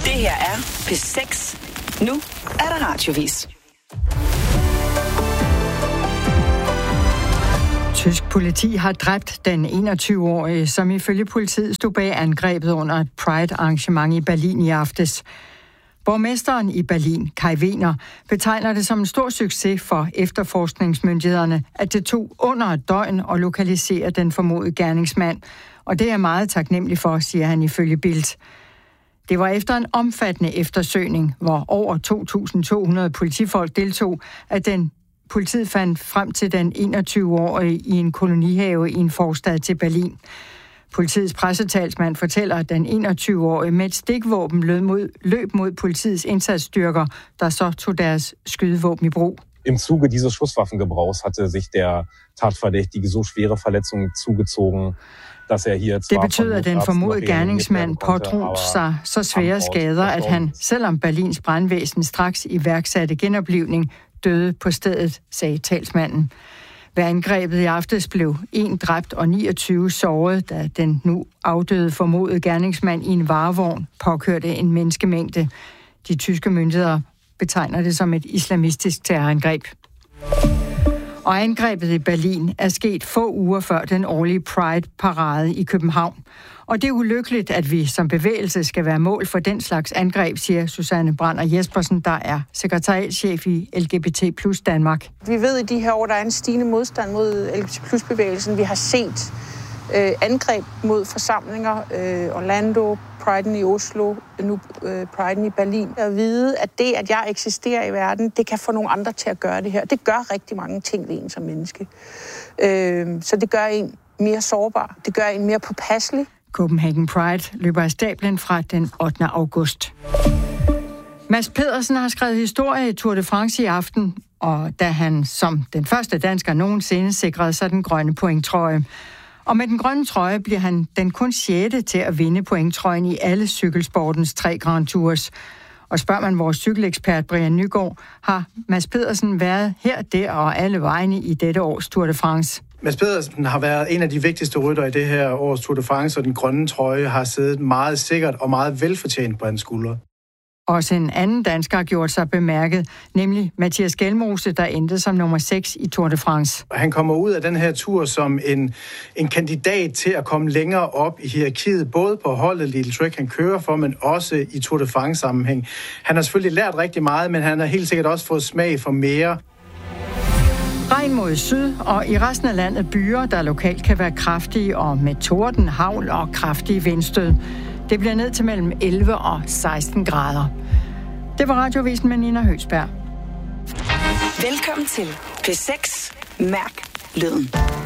Det her er P6. Nu er der radiovis. Tysk politi har dræbt den 21-årige, som ifølge politiet stod bag angrebet under et Pride-arrangement i Berlin i aftes. Borgmesteren i Berlin, Kai Wehner, betegner det som en stor succes for efterforskningsmyndighederne, at det tog under et døgn at lokalisere den formodede gerningsmand. Og det er meget taknemmelig for, siger han ifølge Bild. Det var efter en omfattende eftersøgning, hvor over 2.200 politifolk deltog, at politiet fandt frem til den 21-årige i en kolonihave i en forstad til Berlin. Politiets pressetalsmand fortæller, at den 21-årige med et stikvåben løb mod politiets indsatsstyrker, der så tog deres skydevåben i brug. Im Zuge dieses Schusswaffengebrauchs hatte sich der Tatverdächtige so schwere Verletzungen zugezogen, dass hier det betyder, at den formodede gerningsmand pådrog sig så svære skader, at han, selvom Berlins brandvæsen straks iværksatte genoplivning, døde på stedet, sagde talsmanden. Ved angrebet i aftes blev 1 dræbt og 29 såret, da den nu afdøde formodede gerningsmand i en varevogn påkørte en menneskemængde. De tyske myndigheder betegner det som et islamistisk terrorangreb. Og angrebet i Berlin er sket få uger før den årlige Pride-parade i København. Og det er ulykkeligt, at vi som bevægelse skal være mål for den slags angreb, siger Susanne Brander Jespersen, der er sekretariatschef i LGBT Plus Danmark. Vi ved i de her år, der er en stigende modstand mod LGBT Plus bevægelsen. Vi har set angreb mod forsamlinger, Orlando, Priden i Oslo, nu Priden i Berlin. At vide, at det, at jeg eksisterer i verden, det kan få nogle andre til at gøre det her. Det gør rigtig mange ting ved en som menneske. Så det gør en mere sårbar. Det gør en mere påpasselig. Copenhagen Pride løber af stablen fra den 8. august. Mads Pedersen har skrevet historie i Tour de France i aften, og da han som den første dansker nogensinde sikrede sig den grønne pointtrøje. Og med den grønne trøje bliver han den kun 6. til at vinde pointtrøjen i alle cykelsportens 3 Grand Tours. Og spørger man vores cykelekspert Brian Nygaard, har Mads Pedersen været her, der og alle vegne i dette års Tour de France. Mads Pedersen har været en af de vigtigste ryttere i det her års Tour de France, og den grønne trøje har siddet meget sikkert og meget velfortjent på hans skuldre. Også en anden dansker har gjort sig bemærket, nemlig Mathias Gjelmose, der endte som nummer 6 i Tour de France. Han kommer ud af den her tur som en kandidat til at komme længere op i hierarkiet, både på holdet Little Trek, han kører for, men også i Tour de France-sammenhæng. Han har selvfølgelig lært rigtig meget, men han har helt sikkert også fået smag for mere. Regn mod syd, og i resten af landet byer, der lokalt kan være kraftige og med torden, hagl og kraftige vindstød. Det bliver ned til mellem 11 og 16 grader. Det var Radiovisen med Nina Høgsberg. Velkommen til P6. Mærk lyden.